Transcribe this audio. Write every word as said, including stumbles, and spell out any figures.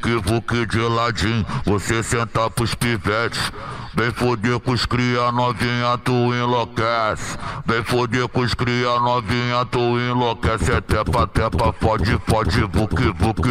vuque, vuque de ladinho, você senta pros pivetes. Vem foder com os cria novinha, tu enlouquece. Vem foder com os cria novinha, tu enlouquece. É tepa, tepa, pode, pode, vuque, vuque.